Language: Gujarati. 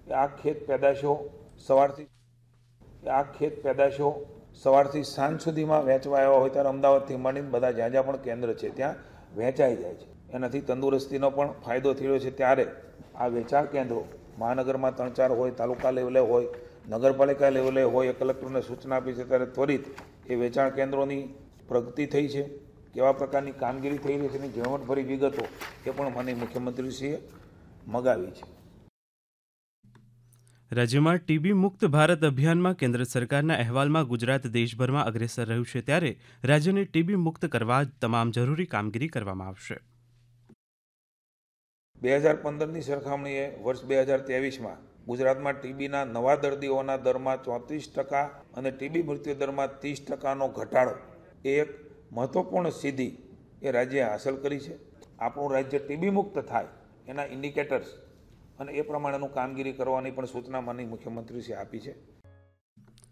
કે આ ખેત પેદાશો સવારથી સાંજ સુધીમાં વેચવા આવ્યા હોય ત્યારે અમદાવાદથી માંડીને બધા જ્યાં જ્યાં પણ કેન્દ્ર છે ત્યાં વેચાઈ જાય છે. એનાથી તંદુરસ્તીનો પણ ફાયદો થયો છે. ત્યારે આ વેચાણ કેન્દ્રો મહાનગરમાં 3-4 હોય, તાલુકા લેવલે હોય, નગરપાલિકા લેવલે હોય, કલેક્ટરને સૂચના આપી છે ત્યારે ત્વરિત એ વેચાણ કેન્દ્રોની પ્રગતિ થઈ છે, કેવા પ્રકારની કામગીરી થઈ રહી છે એની ઝીણવટભરી વિગતો એ પણ મને મુખ્યમંત્રીશ્રીએ મગાવી છે. રાજ્યમાં ટીબી મુક્ત ભારત અભિયાનમાં કેન્દ્ર સરકારના અહેવાલમાં ગુજરાત દેશભરમાં અગ્રેસર રહ્યું છે, ત્યારે રાજ્યને ટીબી મુક્ત કરવા તમામ જરૂરી કામગીરી કરવામાં આવશે. 2015ની સરખામણીએ વર્ષ 2023માં ગુજરાતમાં ટીબીના નવા દર્દીઓના દરમાં 34% અને ટીબી મૃત્યુ દરમાં 30%નો ઘટાડો એ એક મહત્વપૂર્ણ સિદ્ધિ એ રાજ્યે હાંસલ કરી છે. આપણું રાજ્ય ટીબી મુક્ત થાય એના ઇન્ડિકેટર્સ અને એ પ્રમાણેનું કામગીરી કરવાની પણ સૂચના માનનીય મુખ્યમંત્રીશ્રીએ આપી છે.